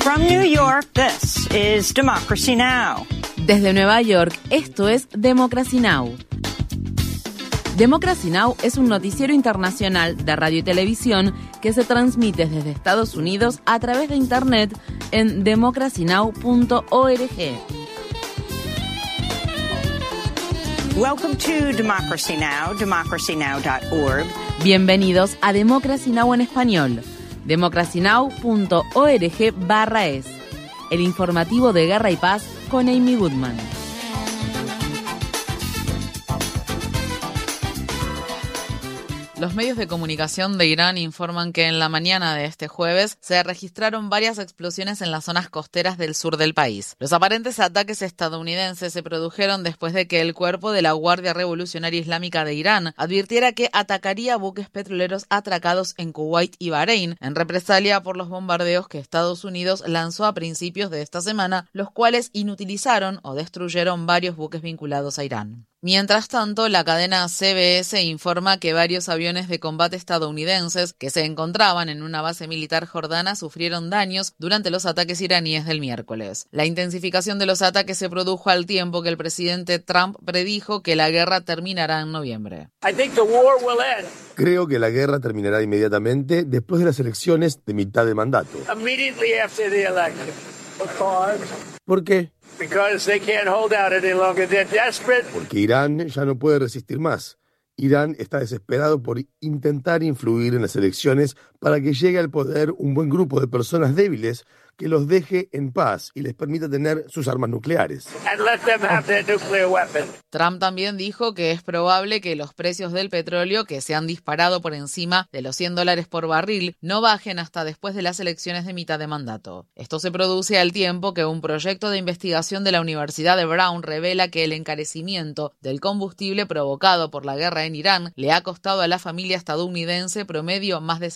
From New York, this is Democracy Now! Desde Nueva York, esto es Democracy Now! Democracy Now! Es un noticiero internacional de radio y televisión que se transmite desde Estados Unidos a través de Internet en democracynow.org. Welcome to Democracy Now!, democracynow.org. Bienvenidos a Democracy Now! En español. democracynow.org/es. El informativo de Guerra y Paz con Amy Goodman. Los medios de comunicación de Irán informan que en la mañana de este jueves se registraron varias explosiones en las zonas costeras del sur del país. Los aparentes ataques estadounidenses se produjeron después de que el cuerpo de la Guardia Revolucionaria Islámica de Irán advirtiera que atacaría buques petroleros atracados en Kuwait y Bahrein en represalia por los bombardeos que Estados Unidos lanzó a principios de esta semana, los cuales inutilizaron o destruyeron varios buques vinculados a Irán. Mientras tanto, la cadena CBS informa que varios aviones de combate estadounidenses que se encontraban en una base militar jordana sufrieron daños durante los ataques iraníes del miércoles. La intensificación de los ataques se produjo al tiempo que el presidente Trump predijo que la guerra terminará en noviembre. Creo que la guerra terminará inmediatamente después de las elecciones de mitad de mandato. ¿Por qué? Porque Irán ya no puede resistir más. Irán está desesperado por intentar influir en las elecciones para que llegue al poder un buen grupo de personas débiles que los deje en paz y les permita tener sus armas nucleares. Trump también dijo que es probable que los precios del petróleo, que se han disparado por encima de los $100 por barril, no bajen hasta después de las elecciones de mitad de mandato. Esto se produce al tiempo que un proyecto de investigación de la Universidad de Brown revela que el encarecimiento del combustible provocado por la guerra en Irán le ha costado a la familia estadounidense promedio más de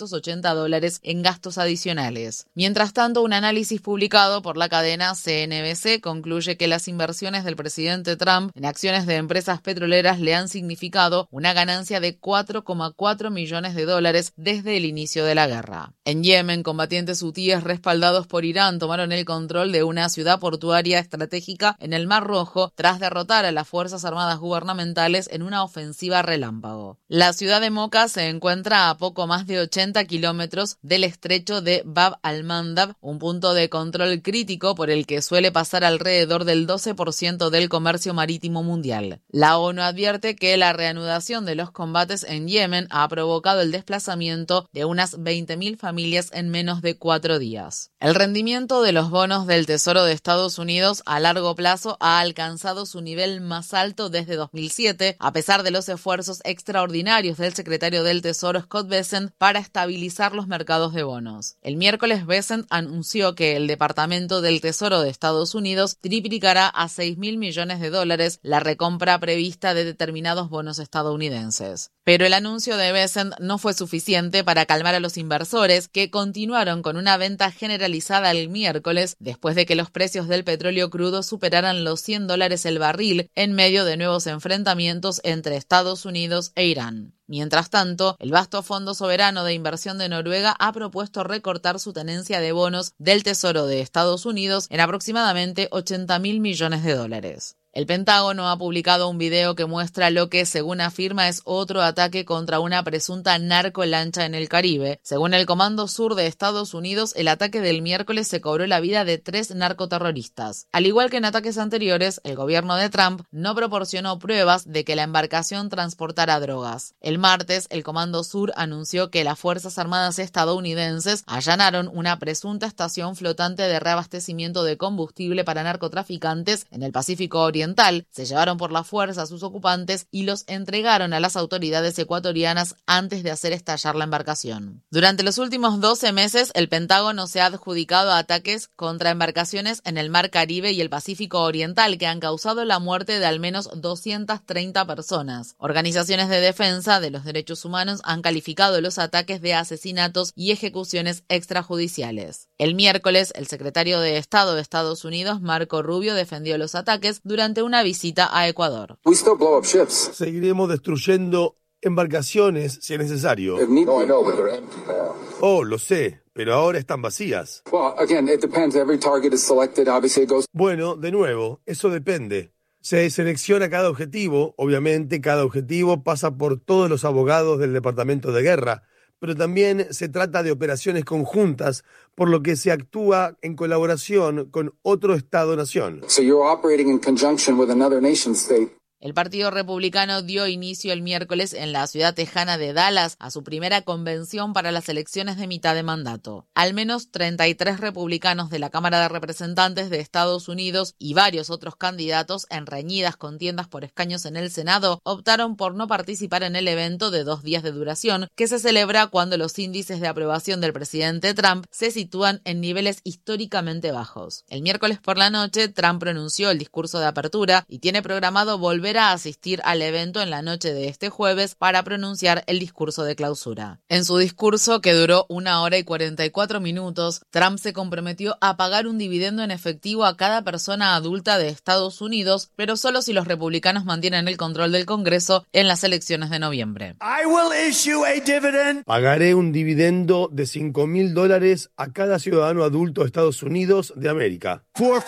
$780 en gastos adicionales. Mientras tanto, un análisis publicado por la cadena CNBC concluye que las inversiones del presidente Trump en acciones de empresas petroleras le han significado una ganancia de $4,4 millones desde el inicio de la guerra. En Yemen, combatientes hutíes respaldados por Irán tomaron el control de una ciudad portuaria estratégica en el Mar Rojo tras derrotar a las Fuerzas Armadas gubernamentales en una ofensiva relámpago. La ciudad de Moca se encuentra a poco más de 80 kilómetros del estrecho de Bab al-Mandab, un punto de control crítico por el que suele pasar alrededor del 12% del comercio marítimo mundial. La ONU advierte que la reanudación de los combates en Yemen ha provocado el desplazamiento de unas 20.000 familias en menos de 4 días. El rendimiento de los bonos del Tesoro de Estados Unidos a largo plazo ha alcanzado su nivel más alto desde 2007, a pesar de los esfuerzos extraordinarios del secretario del Tesoro Scott Bessent para estabilizar los mercados de bonos. El miércoles Bessent anunció que el Departamento del Tesoro de Estados Unidos triplicará a $6.000 millones la recompra prevista de determinados bonos estadounidenses. Pero el anuncio de Bessent no fue suficiente para calmar a los inversores, que continuaron con una venta generalizada el miércoles después de que los precios del petróleo crudo superaran los $100 el barril en medio de nuevos enfrentamientos entre Estados Unidos e Irán. Mientras tanto, el vasto Fondo Soberano de Inversión de Noruega ha propuesto recortar su tenencia de bonos del Tesoro de Estados Unidos en aproximadamente $80.000 millones. El Pentágono ha publicado un video que muestra lo que, según afirma, es otro ataque contra una presunta narcolancha en el Caribe. Según el Comando Sur de Estados Unidos, el ataque del miércoles se cobró la vida de 3 narcoterroristas. Al igual que en ataques anteriores, el gobierno de Trump no proporcionó pruebas de que la embarcación transportara drogas. El martes, el Comando Sur anunció que las Fuerzas Armadas estadounidenses allanaron una presunta estación flotante de reabastecimiento de combustible para narcotraficantes en el Pacífico Oriental. Se llevaron por la fuerza a sus ocupantes y los entregaron a las autoridades ecuatorianas antes de hacer estallar la embarcación. Durante los últimos 12 meses, el Pentágono se ha adjudicado ataques contra embarcaciones en el Mar Caribe y el Pacífico Oriental que han causado la muerte de al menos 230 personas. Organizaciones de defensa de los derechos humanos han calificado los ataques de asesinatos y ejecuciones extrajudiciales. El miércoles, el secretario de Estado de Estados Unidos, Marco Rubio, defendió los ataques durante una visita a Ecuador. Seguiremos destruyendo embarcaciones si es necesario. Lo sé, pero ahora están vacías. Bueno, de nuevo, eso depende. Se selecciona cada objetivo, obviamente cada objetivo pasa por todos los abogados del Departamento de Guerra, pero también se trata de operaciones conjuntas, por lo que se actúa en colaboración con otro Estado-nación. El Partido Republicano dio inicio el miércoles en la ciudad tejana de Dallas a su primera convención para las elecciones de mitad de mandato. Al menos 33 republicanos de la Cámara de Representantes de Estados Unidos y varios otros candidatos en reñidas contiendas por escaños en el Senado optaron por no participar en el evento de 2 días de duración que se celebra cuando los índices de aprobación del presidente Trump se sitúan en niveles históricamente bajos. El miércoles por la noche, Trump pronunció el discurso de apertura y tiene programado volver a asistir al evento en la noche de este jueves para pronunciar el discurso de clausura. En su discurso, que duró 1 hora y 44 minutos, Trump se comprometió a pagar un dividendo en efectivo a cada persona adulta de Estados Unidos, pero solo si los republicanos mantienen el control del Congreso en las elecciones de noviembre. Pagaré un dividendo de $5,000 a cada ciudadano adulto de Estados Unidos de América. For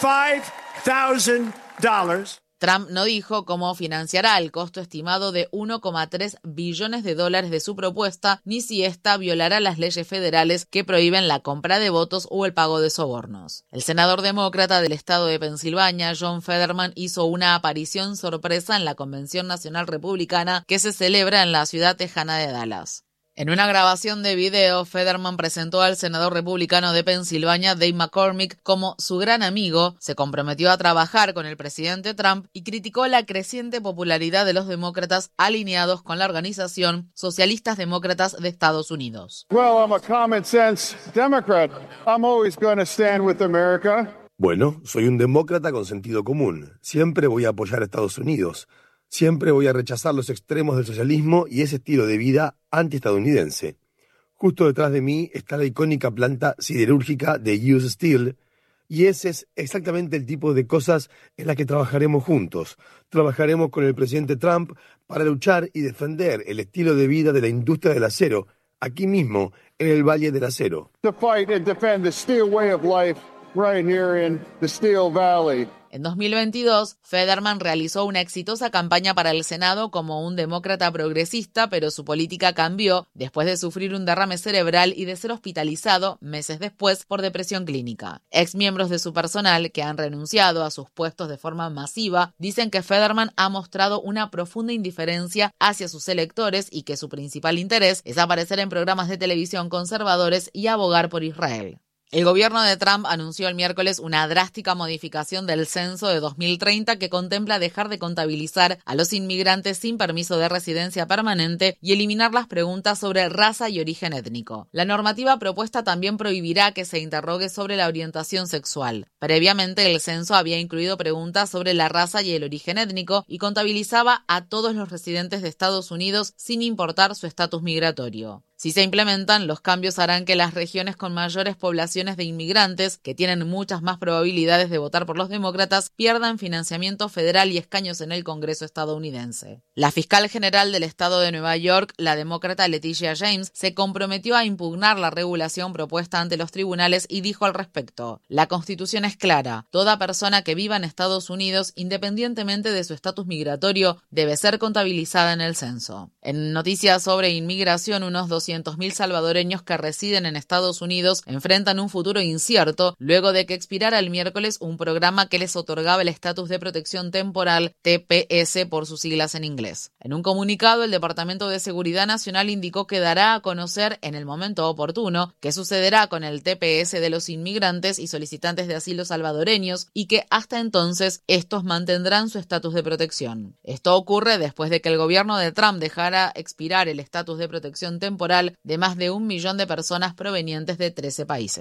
$5,000. Trump no dijo cómo financiará el costo estimado de $1,3 billones de su propuesta, ni si ésta violará las leyes federales que prohíben la compra de votos o el pago de sobornos. El senador demócrata del estado de Pensilvania, John Fetterman, hizo una aparición sorpresa en la Convención Nacional Republicana que se celebra en la ciudad tejana de Dallas. En una grabación de video, Fetterman presentó al senador republicano de Pensilvania, Dave McCormick, como su gran amigo, se comprometió a trabajar con el presidente Trump y criticó la creciente popularidad de los demócratas alineados con la organización Socialistas Demócratas de Estados Unidos. Bueno, soy un demócrata con sentido común. Siempre voy a apoyar a Estados Unidos. Siempre voy a rechazar los extremos del socialismo y ese estilo de vida antiestadounidense. Justo detrás de mí está la icónica planta siderúrgica de US Steel, y ese es exactamente el tipo de cosas en las que trabajaremos juntos. Trabajaremos con el presidente Trump para luchar y defender el estilo de vida de la industria del acero, aquí mismo, en el Valle del Acero. To fight and defend the steel way of life right here in the Steel Valley. En 2022, Fetterman realizó una exitosa campaña para el Senado como un demócrata progresista, pero su política cambió después de sufrir un derrame cerebral y de ser hospitalizado meses después por depresión clínica. Exmiembros de su personal, que han renunciado a sus puestos de forma masiva, dicen que Fetterman ha mostrado una profunda indiferencia hacia sus electores y que su principal interés es aparecer en programas de televisión conservadores y abogar por Israel. El gobierno de Trump anunció el miércoles una drástica modificación del censo de 2030 que contempla dejar de contabilizar a los inmigrantes sin permiso de residencia permanente y eliminar las preguntas sobre raza y origen étnico. La normativa propuesta también prohibirá que se interrogue sobre la orientación sexual. Previamente, el censo había incluido preguntas sobre la raza y el origen étnico y contabilizaba a todos los residentes de Estados Unidos sin importar su estatus migratorio. Si se implementan, los cambios harán que las regiones con mayores poblaciones de inmigrantes, que tienen muchas más probabilidades de votar por los demócratas, pierdan financiamiento federal y escaños en el Congreso estadounidense. La fiscal general del estado de Nueva York, la demócrata Letitia James, se comprometió a impugnar la regulación propuesta ante los tribunales y dijo al respecto: "La Constitución es clara. Toda persona que viva en Estados Unidos, independientemente de su estatus migratorio, debe ser contabilizada en el censo". En noticias sobre inmigración, unos 200.000 salvadoreños que residen en Estados Unidos enfrentan un futuro incierto luego de que expirara el miércoles un programa que les otorgaba el estatus de protección temporal, TPS por sus siglas en inglés. En un comunicado, el Departamento de Seguridad Nacional indicó que dará a conocer en el momento oportuno qué sucederá con el TPS de los inmigrantes y solicitantes de asilo salvadoreños y que hasta entonces estos mantendrán su estatus de protección. Esto ocurre después de que el gobierno de Trump dejara expirar el estatus de protección temporal de más de 1 millón de personas provenientes de 13 países.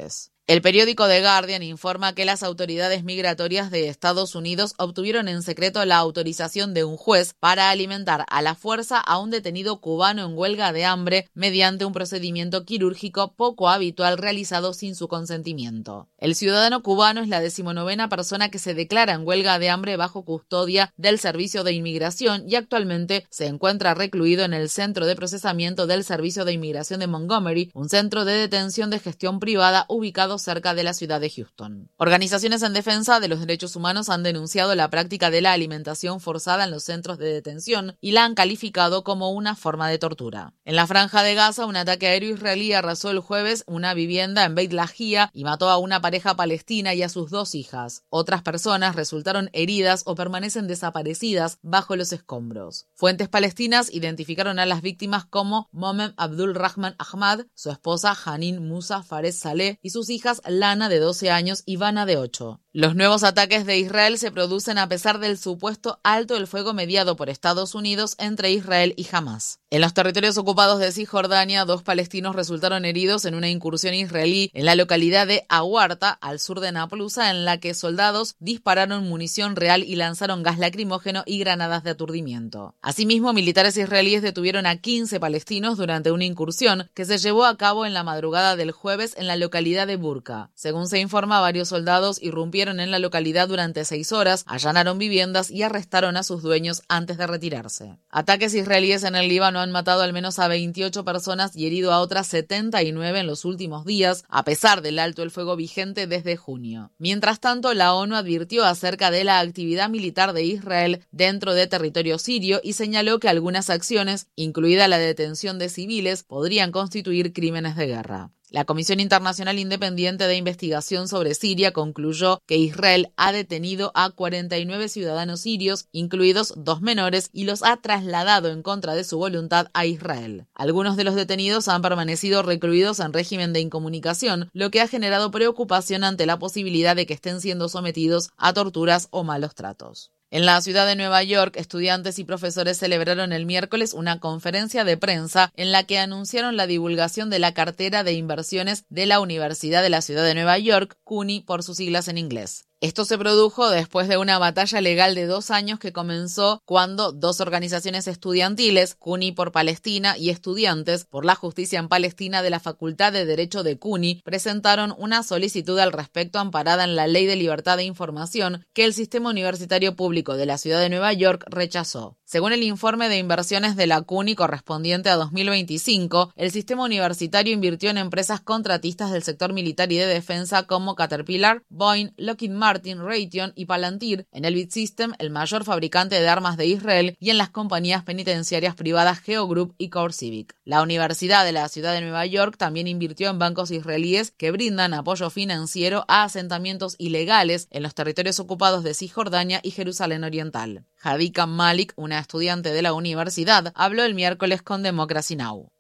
El periódico The Guardian informa que las autoridades migratorias de Estados Unidos obtuvieron en secreto la autorización de un juez para alimentar a la fuerza a un detenido cubano en huelga de hambre mediante un procedimiento quirúrgico poco habitual realizado sin su consentimiento. El ciudadano cubano es la 19ª persona que se declara en huelga de hambre bajo custodia del Servicio de Inmigración y actualmente se encuentra recluido en el Centro de Procesamiento del Servicio de Inmigración de Montgomery, un centro de detención de gestión privada ubicado cerca de la ciudad de Houston. Organizaciones en defensa de los derechos humanos han denunciado la práctica de la alimentación forzada en los centros de detención y la han calificado como una forma de tortura. En la Franja de Gaza, un ataque aéreo israelí arrasó el jueves una vivienda en Beit Lahia y mató a una pareja palestina y a sus 2 hijas. Otras personas resultaron heridas o permanecen desaparecidas bajo los escombros. Fuentes palestinas identificaron a las víctimas como Momen Abdul Rahman Ahmad, su esposa Hanin Musa Fares Saleh y sus hijas Lana, de 12 años, y Vanna, de 8. Los nuevos ataques de Israel se producen a pesar del supuesto alto el fuego mediado por Estados Unidos entre Israel y Hamás. En los territorios ocupados de Cisjordania, 2 palestinos resultaron heridos en una incursión israelí en la localidad de Awarta, al sur de Naplusa, en la que soldados dispararon munición real y lanzaron gas lacrimógeno y granadas de aturdimiento. Asimismo, militares israelíes detuvieron a 15 palestinos durante una incursión que se llevó a cabo en la madrugada del jueves en la localidad de Burka. Según se informa, varios soldados irrumpieron en la localidad durante 6 horas, allanaron viviendas y arrestaron a sus dueños antes de retirarse. Ataques israelíes en el Líbano han matado al menos a 28 personas y herido a otras 79 en los últimos días, a pesar del alto el fuego vigente desde junio. Mientras tanto, la ONU advirtió acerca de la actividad militar de Israel dentro de territorio sirio y señaló que algunas acciones, incluida la detención de civiles, podrían constituir crímenes de guerra. La Comisión Internacional Independiente de Investigación sobre Siria concluyó que Israel ha detenido a 49 ciudadanos sirios, incluidos 2 menores, y los ha trasladado en contra de su voluntad a Israel. Algunos de los detenidos han permanecido recluidos en régimen de incomunicación, lo que ha generado preocupación ante la posibilidad de que estén siendo sometidos a torturas o malos tratos. En la ciudad de Nueva York, estudiantes y profesores celebraron el miércoles una conferencia de prensa en la que anunciaron la divulgación de la cartera de inversiones de la Universidad de la Ciudad de Nueva York, CUNY por sus siglas en inglés. Esto se produjo después de una batalla legal de 2 años que comenzó cuando 2 organizaciones estudiantiles, CUNY por Palestina y Estudiantes por la Justicia en Palestina de la Facultad de Derecho de CUNY, presentaron una solicitud al respecto amparada en la Ley de Libertad de Información que el sistema universitario público de la ciudad de Nueva York rechazó. Según el informe de inversiones de la CUNY correspondiente a 2025, el sistema universitario invirtió en empresas contratistas del sector militar y de defensa como Caterpillar, Boeing, Lockheed Martin, Raytheon y Palantir, en Elbit System, el mayor fabricante de armas de Israel, y en las compañías penitenciarias privadas GeoGroup y CoreCivic. La Universidad de la Ciudad de Nueva York también invirtió en bancos israelíes que brindan apoyo financiero a asentamientos ilegales en los territorios ocupados de Cisjordania y Jerusalén Oriental. Hadika Malik, una estudiante de la universidad, habló el miércoles con Democracy Now!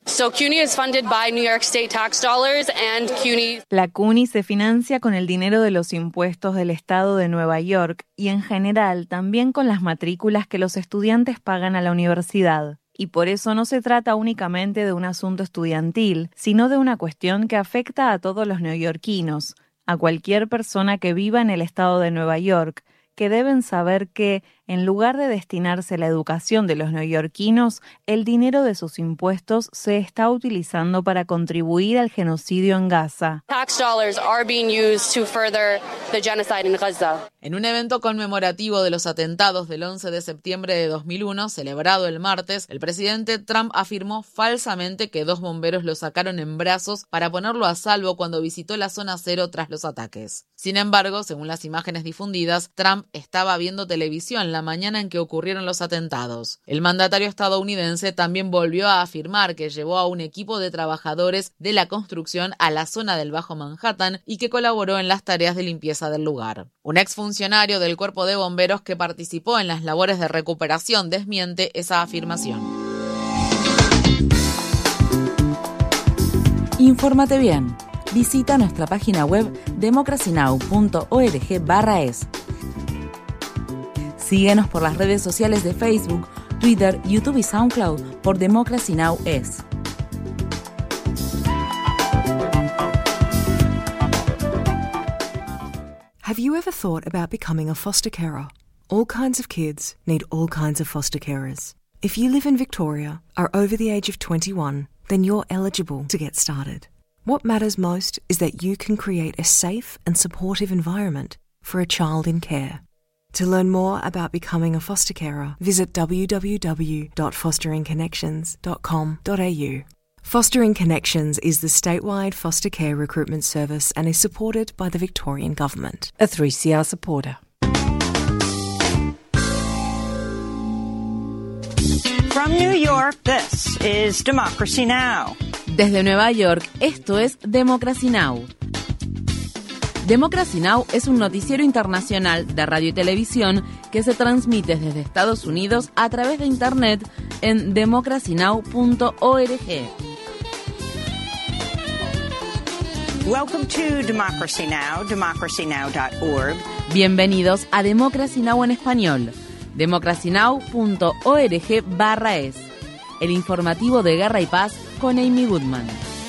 La CUNY se financia con el dinero de los impuestos del estado de Nueva York y en general también con las matrículas que los estudiantes pagan a la universidad. Y por eso no se trata únicamente de un asunto estudiantil, sino de una cuestión que afecta a todos los neoyorquinos, a cualquier persona que viva en el estado de Nueva York, que deben saber que, en lugar de destinarse a la educación de los neoyorquinos, el dinero de sus impuestos se está utilizando para contribuir al genocidio en Gaza. En un evento conmemorativo de los atentados del 11 de septiembre de 2001, celebrado el martes, el presidente Trump afirmó falsamente que 2 bomberos lo sacaron en brazos para ponerlo a salvo cuando visitó la zona cero tras los ataques. Sin embargo, según las imágenes difundidas, Trump estaba viendo televisión la mañana en que ocurrieron los atentados. El mandatario estadounidense también volvió a afirmar que llevó a un equipo de trabajadores de la construcción a la zona del Bajo Manhattan y que colaboró en las tareas de limpieza del lugar. Un exfuncionario del cuerpo de bomberos que participó en las labores de recuperación desmiente esa afirmación. Infórmate bien. Visita nuestra página web democracynow.org/es. Síguenos por las redes sociales de Facebook, Twitter, YouTube y SoundCloud por Democracy Now! Es. Have you ever thought about becoming a foster carer? All kinds of kids need all kinds of foster carers. If you live in Victoria, are over the age of 21, then you're eligible to get started. What matters most is that you can create a safe and supportive environment for a child in care. To learn more about becoming a foster carer, visit www.fosteringconnections.com.au. Fostering Connections is the statewide foster care recruitment service and is supported by the Victorian Government. A 3CR supporter. From New York, this is Democracy Now! Desde Nueva York, esto es Democracy Now! Democracy Now! Es un noticiero internacional de radio y televisión que se transmite desde Estados Unidos a través de Internet en democracynow.org. Welcome to Democracy Now!, democracynow.org. Bienvenidos a Democracy Now! En español, democracynow.org/es. El informativo de Guerra y Paz con Amy Goodman.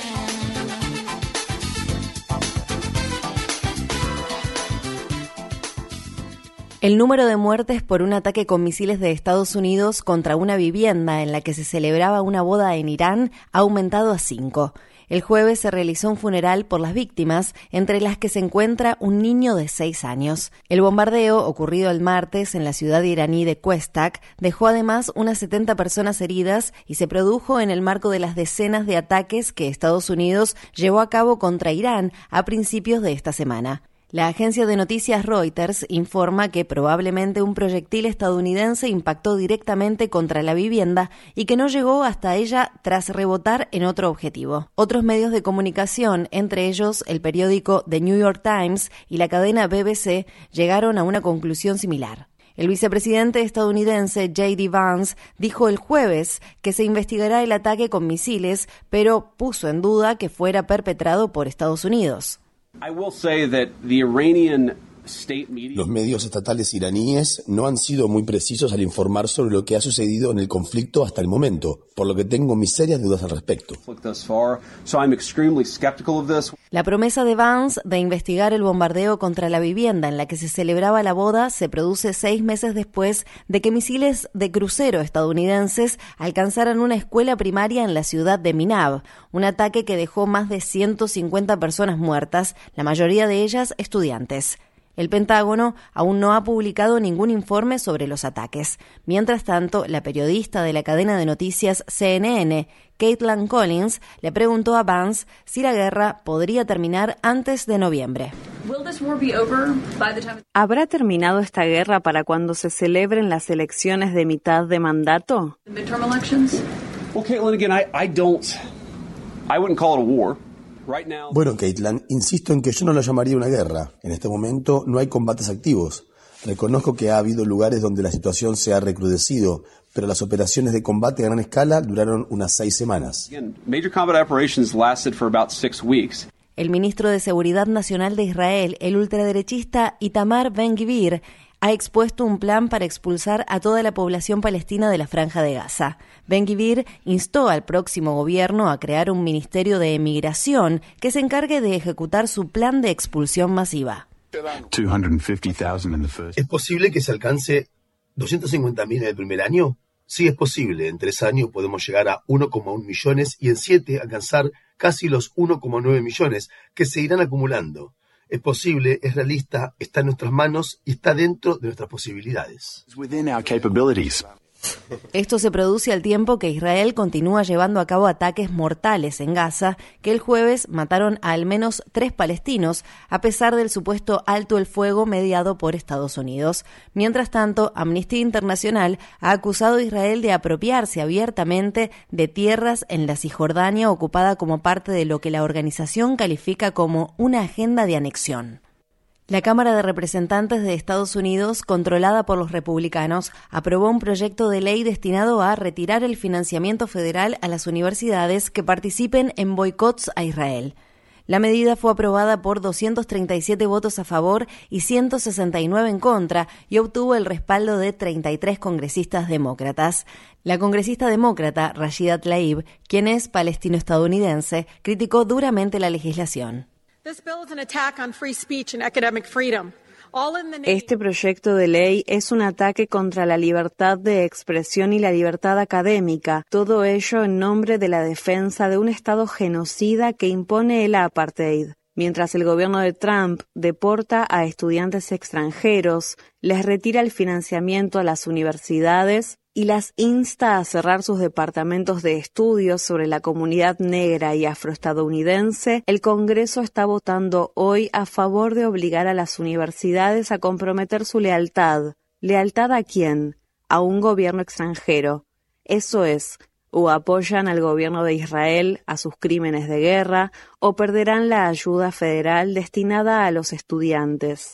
El número de muertes por un ataque con misiles de Estados Unidos contra una vivienda en la que se celebraba una boda en Irán ha aumentado a 5. El jueves se realizó un funeral por las víctimas, entre las que se encuentra un niño de 6 años. El bombardeo, ocurrido el martes en la ciudad iraní de Questak, dejó además unas 70 personas heridas y se produjo en el marco de las decenas de ataques que Estados Unidos llevó a cabo contra Irán a principios de esta semana. La agencia de noticias Reuters informa que probablemente un proyectil estadounidense impactó directamente contra la vivienda y que no llegó hasta ella tras rebotar en otro objetivo. Otros medios de comunicación, entre ellos el periódico The New York Times y la cadena BBC, llegaron a una conclusión similar. El vicepresidente estadounidense J.D. Vance dijo el jueves que se investigará el ataque con misiles, pero puso en duda que fuera perpetrado por Estados Unidos. Los medios estatales iraníes no han sido muy precisos al informar sobre lo que ha sucedido en el conflicto hasta el momento, por lo que tengo mis serias dudas al respecto. La promesa de Vance de investigar el bombardeo contra la vivienda en la que se celebraba la boda se produce 6 meses después de que misiles de crucero estadounidenses alcanzaran una escuela primaria en la ciudad de Minab, un ataque que dejó más de 150 personas muertas, la mayoría de ellas estudiantes. El Pentágono aún no ha publicado ningún informe sobre los ataques. Mientras tanto, la periodista de la cadena de noticias CNN, Caitlin Collins, le preguntó a Vance si la guerra podría terminar antes de noviembre. ¿Habrá terminado esta guerra para cuando se celebren las elecciones de mitad de mandato? Bueno, Caitlin, insisto en que yo no lo llamaría una guerra. En este momento no hay combates activos. Reconozco que ha habido lugares donde la situación se ha recrudecido, pero las operaciones de combate a gran escala duraron unas 6 semanas. El ministro de Seguridad Nacional de Israel, el ultraderechista Itamar Ben-Gvir, ha expuesto un plan para expulsar a toda la población palestina de la Franja de Gaza. Ben-Gvir instó al próximo gobierno a crear un ministerio de emigración que se encargue de ejecutar su plan de expulsión masiva. ¿Es posible que se alcance 250.000 en el primer año? Sí, es posible. En 3 años podemos llegar a 1,1 millones y en 7 alcanzar casi los 1,9 millones que se irán acumulando. Es posible, es realista, está en nuestras manos y está dentro de nuestras posibilidades. Esto se produce al tiempo que Israel continúa llevando a cabo ataques mortales en Gaza, que el jueves mataron a al menos 3 palestinos, a pesar del supuesto alto el fuego mediado por Estados Unidos. Mientras tanto, Amnistía Internacional ha acusado a Israel de apropiarse abiertamente de tierras en la Cisjordania ocupada como parte de lo que la organización califica como una agenda de anexión. La Cámara de Representantes de Estados Unidos, controlada por los republicanos, aprobó un proyecto de ley destinado a retirar el financiamiento federal a las universidades que participen en boicots a Israel. La medida fue aprobada por 237 votos a favor y 169 en contra y obtuvo el respaldo de 33 congresistas demócratas. La congresista demócrata Rashida Tlaib, quien es palestino-estadounidense, criticó duramente la legislación. This bill is an attack on free speech and academic freedom. Este proyecto de ley es un ataque contra la libertad de expresión y la libertad académica, todo ello en nombre de la defensa de un Estado genocida que impone el apartheid. Mientras el gobierno de Trump deporta a estudiantes extranjeros, les retira el financiamiento a las universidades y las insta a cerrar sus departamentos de estudios sobre la comunidad negra y afroestadounidense, el Congreso está votando hoy a favor de obligar a las universidades a comprometer su lealtad. ¿Lealtad a quién? A un gobierno extranjero. Eso es, o apoyan al gobierno de Israel, a sus crímenes de guerra, o perderán la ayuda federal destinada a los estudiantes.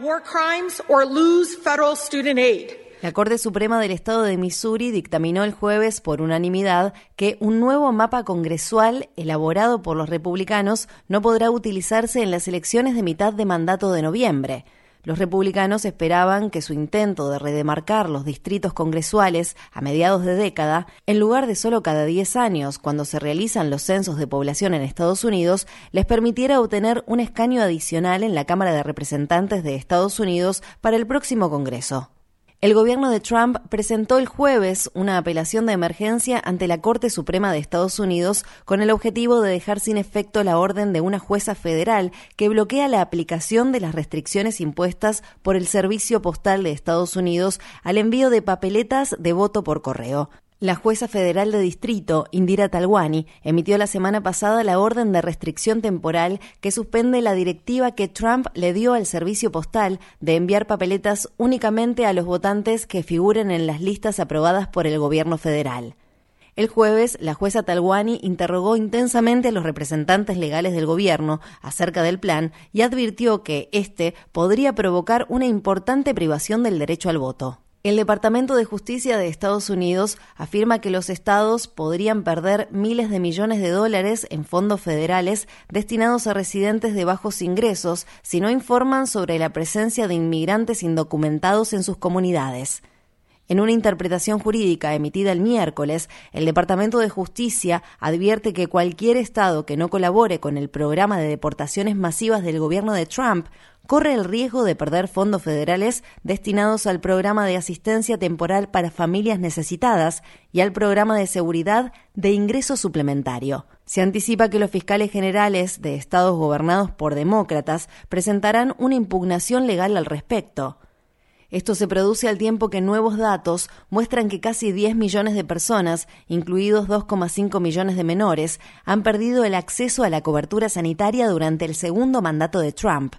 La Corte Suprema del Estado de Missouri dictaminó el jueves por unanimidad que un nuevo mapa congresual elaborado por los republicanos no podrá utilizarse en las elecciones de mitad de mandato de noviembre. Los republicanos esperaban que su intento de redemarcar los distritos congresuales a mediados de década, en lugar de solo cada 10 años, cuando se realizan los censos de población en Estados Unidos, les permitiera obtener un escaño adicional en la Cámara de Representantes de Estados Unidos para el próximo Congreso. El gobierno de Trump presentó el jueves una apelación de emergencia ante la Corte Suprema de Estados Unidos con el objetivo de dejar sin efecto la orden de una jueza federal que bloquea la aplicación de las restricciones impuestas por el Servicio Postal de Estados Unidos al envío de papeletas de voto por correo. La jueza federal de distrito, Indira Talwani, emitió la semana pasada la orden de restricción temporal que suspende la directiva que Trump le dio al servicio postal de enviar papeletas únicamente a los votantes que figuren en las listas aprobadas por el gobierno federal. El jueves, la jueza Talwani interrogó intensamente a los representantes legales del gobierno acerca del plan y advirtió que este podría provocar una importante privación del derecho al voto. El Departamento de Justicia de Estados Unidos afirma que los estados podrían perder miles de millones de dólares en fondos federales destinados a residentes de bajos ingresos si no informan sobre la presencia de inmigrantes indocumentados en sus comunidades. En una interpretación jurídica emitida el miércoles, el Departamento de Justicia advierte que cualquier estado que no colabore con el programa de deportaciones masivas del gobierno de Trump corre el riesgo de perder fondos federales destinados al programa de asistencia temporal para familias necesitadas y al programa de seguridad de ingreso suplementario. Se anticipa que los fiscales generales de estados gobernados por demócratas presentarán una impugnación legal al respecto. Esto se produce al tiempo que nuevos datos muestran que casi 10 millones de personas, incluidos 2,5 millones de menores, han perdido el acceso a la cobertura sanitaria durante el segundo mandato de Trump.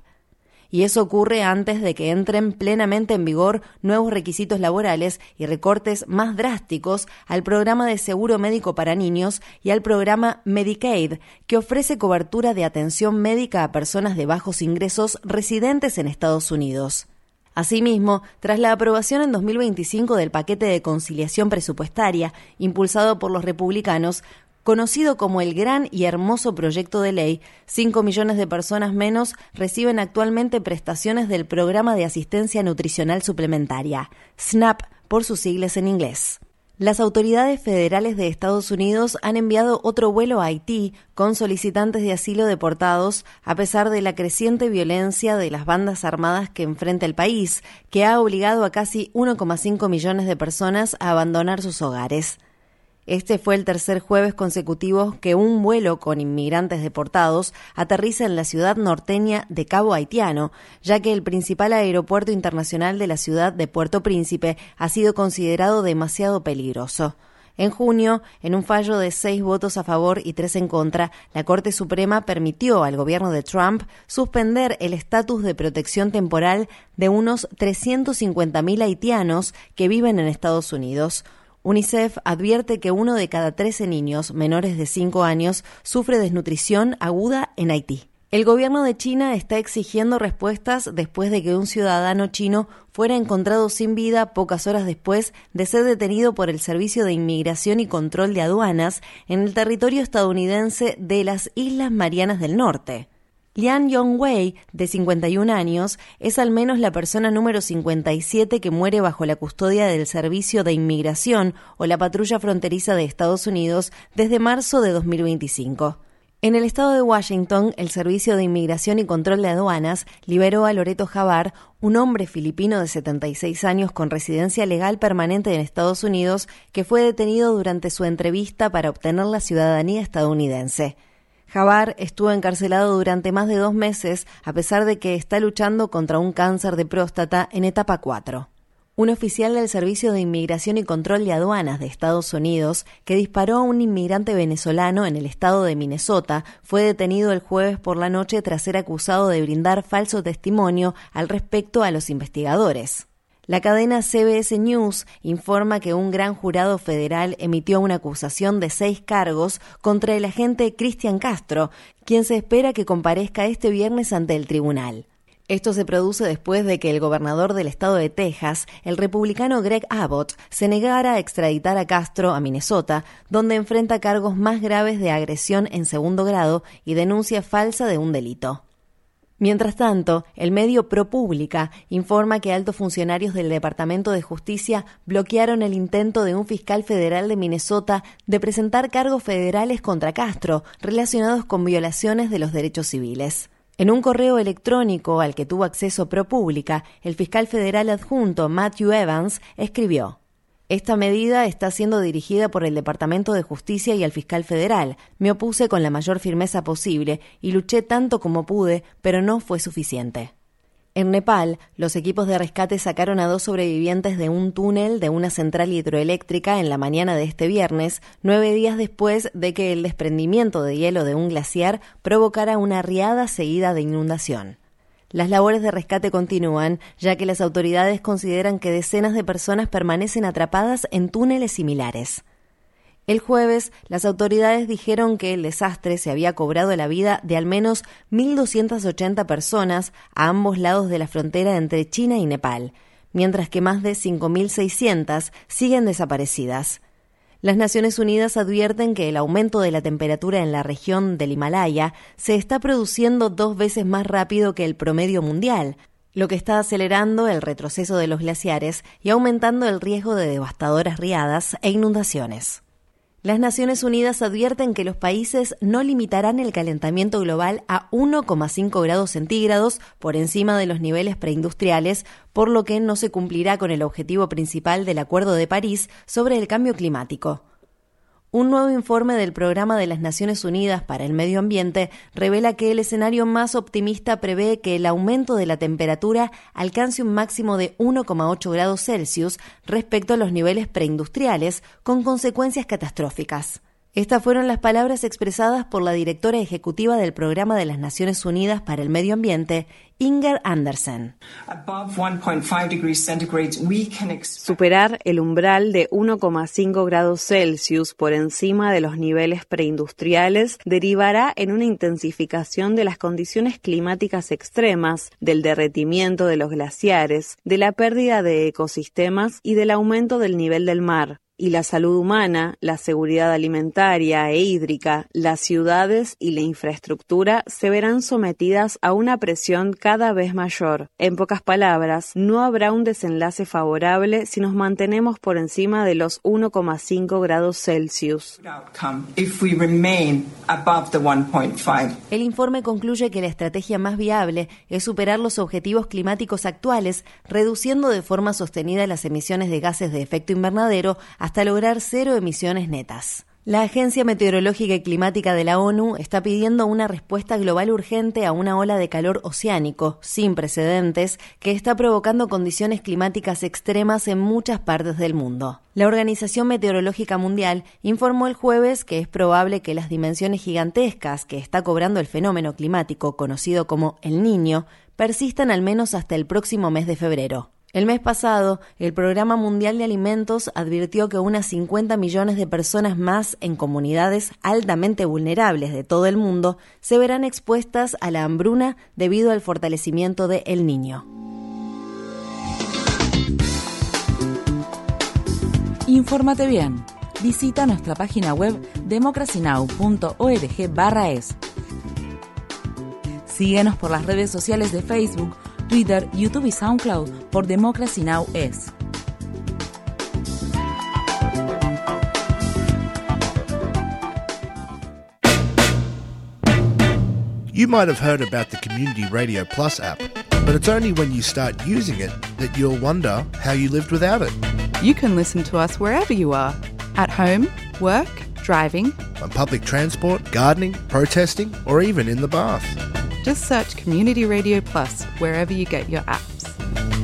Y eso ocurre antes de que entren plenamente en vigor nuevos requisitos laborales y recortes más drásticos al programa de seguro médico para niños y al programa Medicaid, que ofrece cobertura de atención médica a personas de bajos ingresos residentes en Estados Unidos. Asimismo, tras la aprobación en 2025 del paquete de conciliación presupuestaria impulsado por los republicanos, conocido como el Gran y Hermoso Proyecto de Ley, 5 millones de personas menos reciben actualmente prestaciones del Programa de Asistencia Nutricional Suplementaria, SNAP por sus siglas en inglés. Las autoridades federales de Estados Unidos han enviado otro vuelo a Haití con solicitantes de asilo deportados a pesar de la creciente violencia de las bandas armadas que enfrenta el país, que ha obligado a casi 1,5 millones de personas a abandonar sus hogares. Este fue el tercer jueves consecutivo que un vuelo con inmigrantes deportados aterriza en la ciudad norteña de Cabo Haitiano, ya que el principal aeropuerto internacional de la ciudad de Puerto Príncipe ha sido considerado demasiado peligroso. En junio, en un fallo de 6 votos a favor y 3 en contra, la Corte Suprema permitió al gobierno de Trump suspender el estatus de protección temporal de unos 350.000 haitianos que viven en Estados Unidos. UNICEF advierte que 1 de cada 13 niños menores de 5 años sufre desnutrición aguda en Haití. El gobierno de China está exigiendo respuestas después de que un ciudadano chino fuera encontrado sin vida pocas horas después de ser detenido por el Servicio de Inmigración y Control de Aduanas en el territorio estadounidense de las Islas Marianas del Norte. Lian Yongwei, de 51 años, es al menos la persona número 57 que muere bajo la custodia del Servicio de Inmigración o la Patrulla Fronteriza de Estados Unidos desde marzo de 2025. En el estado de Washington, el Servicio de Inmigración y Control de Aduanas liberó a Loreto Javar, un hombre filipino de 76 años con residencia legal permanente en Estados Unidos, que fue detenido durante su entrevista para obtener la ciudadanía estadounidense. Javar estuvo encarcelado durante más de 2 meses, a pesar de que está luchando contra un cáncer de próstata en etapa 4. Un oficial del Servicio de Inmigración y Control de Aduanas de Estados Unidos, que disparó a un inmigrante venezolano en el estado de Minnesota, fue detenido el jueves por la noche tras ser acusado de brindar falso testimonio al respecto a los investigadores. La cadena CBS News informa que un gran jurado federal emitió una acusación de 6 cargos contra el agente Cristian Castro, quien se espera que comparezca este viernes ante el tribunal. Esto se produce después de que el gobernador del estado de Texas, el republicano Greg Abbott, se negara a extraditar a Castro a Minnesota, donde enfrenta cargos más graves de agresión en segundo grado y denuncia falsa de un delito. Mientras tanto, el medio ProPublica informa que altos funcionarios del Departamento de Justicia bloquearon el intento de un fiscal federal de Minnesota de presentar cargos federales contra Castro relacionados con violaciones de los derechos civiles. En un correo electrónico al que tuvo acceso ProPublica, el fiscal federal adjunto Matthew Evans escribió: «Esta medida está siendo dirigida por el Departamento de Justicia y el fiscal federal. Me opuse con la mayor firmeza posible y luché tanto como pude, pero no fue suficiente». En Nepal, los equipos de rescate sacaron a 2 sobrevivientes de un túnel de una central hidroeléctrica en la mañana de este viernes, 9 días después de que el desprendimiento de hielo de un glaciar provocara una riada seguida de inundación. Las labores de rescate continúan, ya que las autoridades consideran que decenas de personas permanecen atrapadas en túneles similares. El jueves, las autoridades dijeron que el desastre se había cobrado la vida de al menos 1.280 personas a ambos lados de la frontera entre China y Nepal, mientras que más de 5.600 siguen desaparecidas. Las Naciones Unidas advierten que el aumento de la temperatura en la región del Himalaya se está produciendo 2 veces más rápido que el promedio mundial, lo que está acelerando el retroceso de los glaciares y aumentando el riesgo de devastadoras riadas e inundaciones. Las Naciones Unidas advierten que los países no limitarán el calentamiento global a 1,5 grados centígrados por encima de los niveles preindustriales, por lo que no se cumplirá con el objetivo principal del Acuerdo de París sobre el cambio climático. Un nuevo informe del Programa de las Naciones Unidas para el Medio Ambiente revela que el escenario más optimista prevé que el aumento de la temperatura alcance un máximo de 1,8 grados Celsius respecto a los niveles preindustriales, con consecuencias catastróficas. Estas fueron las palabras expresadas por la directora ejecutiva del Programa de las Naciones Unidas para el Medio Ambiente, Inger Andersen. Superar el umbral de 1,5 grados Celsius por encima de los niveles preindustriales derivará en una intensificación de las condiciones climáticas extremas, del derretimiento de los glaciares, de la pérdida de ecosistemas y del aumento del nivel del mar. Y la salud humana, la seguridad alimentaria e hídrica, las ciudades y la infraestructura se verán sometidas a una presión cada vez mayor. En pocas palabras, no habrá un desenlace favorable si nos mantenemos por encima de los 1,5 grados Celsius. El informe concluye que la estrategia más viable es superar los objetivos climáticos actuales, reduciendo de forma sostenida las emisiones de gases de efecto invernadero hasta lograr 0 emisiones netas. La Agencia Meteorológica y Climática de la ONU está pidiendo una respuesta global urgente a una ola de calor oceánico sin precedentes que está provocando condiciones climáticas extremas en muchas partes del mundo. La Organización Meteorológica Mundial informó el jueves que es probable que las dimensiones gigantescas que está cobrando el fenómeno climático conocido como El Niño persistan al menos hasta el próximo mes de febrero. El mes pasado, el Programa Mundial de Alimentos advirtió que unas 50 millones de personas más en comunidades altamente vulnerables de todo el mundo se verán expuestas a la hambruna debido al fortalecimiento de El Niño. Infórmate bien. Visita nuestra página web democracynow.org/es. Síguenos por las redes sociales de Facebook, Twitter, YouTube y SoundCloud por Democracy Now! Es. You might have heard about the Community Radio Plus app, but it's only when you start using it that you'll wonder how you lived without it. You can listen to us wherever you are, at home, work, driving, on public transport, gardening, protesting, or even in the bath. Just search Community Radio Plus wherever you get your apps.